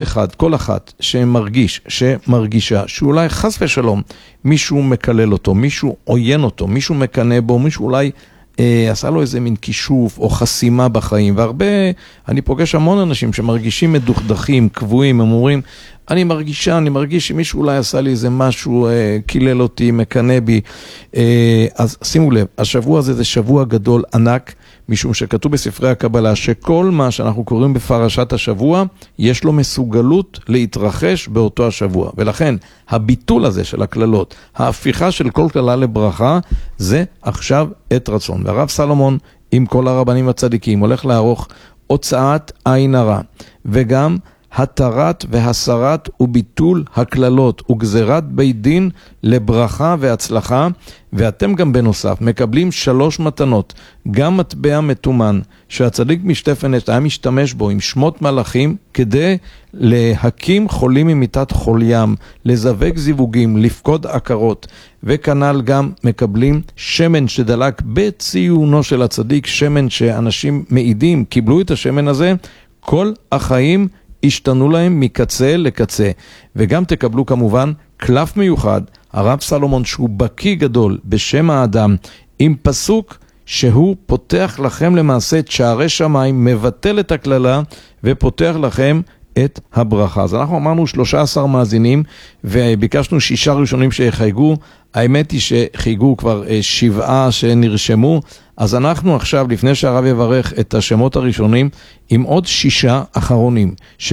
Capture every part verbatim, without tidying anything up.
אחד, כל אחת שמרגיש, שמרגישה, שאולי חס ושלום מישהו מקלל אותו, מישהו עוין אותו, מישהו מקנה בו, מישהו אולי אה, עשה לו איזה מין כישוף או חסימה בחיים, והרבה, אני פוגש המון אנשים שמרגישים מדוכדכים, קבועים, הם אומרים, אני מרגישה, אני מרגיש שמישהו אולי עשה לי איזה משהו, אה, קילל אותי, מקנה בי, אה, אז שימו לב, השבוע הזה זה שבוע גדול ענק, משום שכתוב בספרי הקבלה שכל מה שאנחנו קוראים בפרשת השבוע, יש לו מסוגלות להתרחש באותו השבוע. ולכן הביטול הזה של הכללות, ההפיכה של כל כללה לברכה, זה עכשיו עת רצון. והרב סלומון עם כל הרבנים הצדיקים הולך לערוך הוצאת עין הרע, וגם התרת והסרת וביטול הכללות וגזירת בית דין לברכה והצלחה, ואתם גם בנוסף מקבלים שלוש מתנות, גם מטבע מתומן שהצדיק משטפנשט היה משתמש בו עם שמות מלאכים כדי להקים חולים ממיטת חול ים, לזווק זיווגים, לפקוד עקרות, וכנ"ל גם מקבלים שמן שדלק בציונו של הצדיק, שמן שאנשים מעידים קיבלו את השמן הזה, כל החיים השתנו להם מקצה לקצה, וגם תקבלו כמובן קלף מיוחד, הרב סלומון שהוא בקי גדול בשם האדם, עם פסוק שהוא פותח לכם למעשה את שערי שמיים, מבטל את הכללה ופותח לכם את הברכה. אז אנחנו אמרנו שלושה עשר מאזינים וביקשנו שישה ראשונים שיחייגו, האמת היא שחייגו כבר שבעה שנרשמו, אז אנחנו עכשיו, לפני שהרב יברך את השמות הראשונים, עם עוד שישה אחרונים,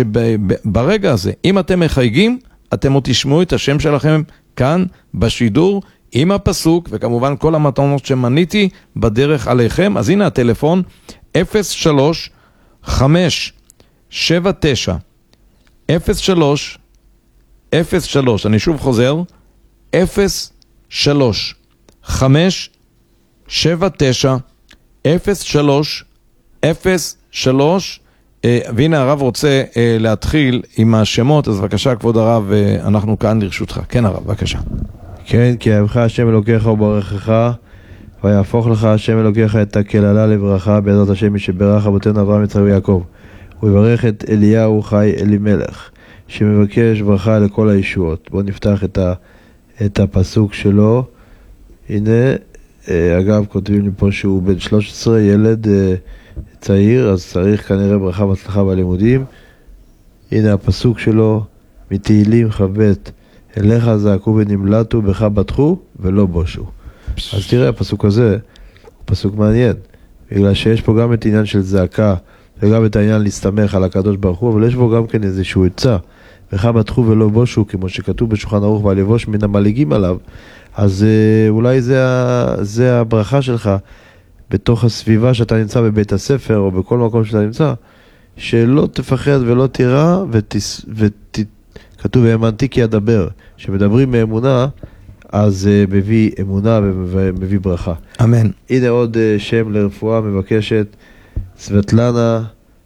שברגע הזה, אם אתם מחייגים, אתם עוד תשמעו את השם שלכם כאן בשידור, עם הפסוק, וכמובן כל המתנות שמניתי בדרך עליכם. אז הנה הטלפון, אפס שלוש חמש שבע תשע אפס שלוש אפס שלוש, אני שוב חוזר, אפס שלוש חמש שבע תשע אפס שלוש אפס שלוש. והנה הרב רוצה להתחיל עם השמות, אז בבקשה כבוד הרב, אנחנו כאן לרשותך. כן הרב, בבקשה. כן, כי אהבך השם אלוקיך וברכך, ויהפוך לך השם אלוקיך את הקללה לברכה, בעזרת השם מי שברך אבותינו אברהם יצחק ויעקב. הוא יברך את אליהו חי אלימלך, שמבקש ברכה לכל הישועות. בואו נפתח את, ה, את הפסוק שלו. הנה, אגב, כותבים לי פה שהוא בן שלוש עשרה, ילד צעיר, אז צריך כנראה ברכה והצלחה בלימודים. הנה הפסוק שלו, מתהילים חבט, אליך זעקו ונמלטו, בך בטחו ולא בושו. אז תראה, הפסוק הזה הוא פסוק מעניין, בגלל שיש פה גם את העניין של זעקה, וגם את העניין להסתמך על הקדוש ברוך הוא, אבל יש בו גם כן איזשהו עצה, בך בטחו ולא בושו, כמו שכתוב בשולחן ערוך, ועל יבוש מן המלעיגים עליו. אז אולי זה, זה הברכה שלך, בתוך הסביבה שאתה נמצא בבית הספר, או בכל מקום שאתה נמצא, שלא תפחד ולא תירא, ותס, ות, כתוב האמנתי כי אדבר, שמדברים מאמונה, אז uh, מביא אמונה ומביא ברכה. אמן. הנה עוד uh, שם לרפואה, מבקשת סבטלנה,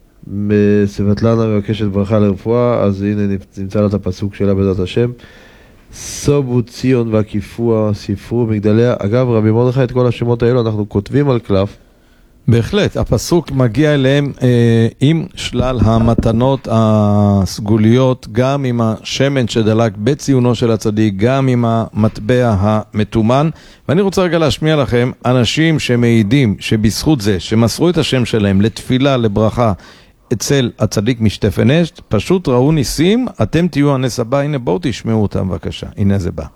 סבטלנה מבקשת ברכה לרפואה, אז הנה נמצא לה את הפסוק שלה בעזרת השם. סובו ציון והקיפוע, ספרו מגדליה. אגב, רבי מרדכי, את כל השמות האלו אנחנו כותבים על קלף. בהחלט, הפסוק מגיע אליהם אה, עם שלל המתנות הסגוליות, גם עם השמן שדלק בציונו של הצדיק, גם עם המטבע המתומן. ואני רוצה רגע להשמיע לכם אנשים שמעידים שבזכות זה, שמסרו את השם שלהם לתפילה, לברכה, אצל הצדיק משטפנשט, פשוט ראו ניסים, אתם תהיו הנס הבא. הנה בואו תשמעו אותם בבקשה, הנה זה בא.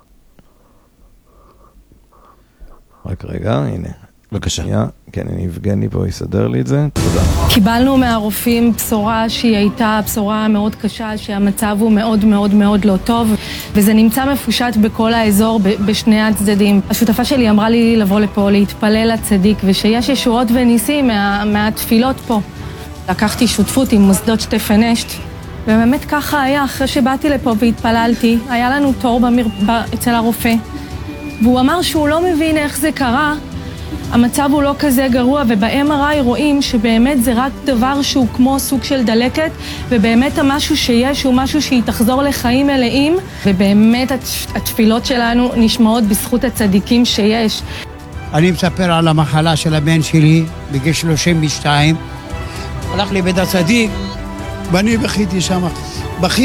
רק רגע, הנה. בבקשה. כן, אני אבגני פה, יסדר לי את זה. תודה. קיבלנו מהרופאים בשורה שהיא הייתה בשורה מאוד קשה, שהמצב הוא מאוד מאוד מאוד לא טוב, וזה נמצא מפושט בכל האזור, בשני הצדדים. השותפה שלי אמרה לי לבוא לפה, להתפלל לצדיק, ושיש ישועות וניסים מה, מהתפילות פה. לקחתי שותפות עם מוסדות שטפנשט, ובאמת ככה היה, אחרי שבאתי לפה והתפללתי, היה לנו תור במר... אצל הרופא, והוא אמר שהוא לא מבין איך זה קרה, המצב הוא לא כזה גרוע, וב-אם אר איי רואים שבאמת זה רק דבר שהוא כמו סוג של דלקת, ובאמת המשהו שיש הוא משהו שהיא תחזור לחיים מלאים, ובאמת התפילות שלנו נשמעות בזכות הצדיקים שיש. אני מספר על המחלה של הבן שלי בגיל שלושים ושתיים, הלך לבית הצדיק, ואני בכיתי שם. בכי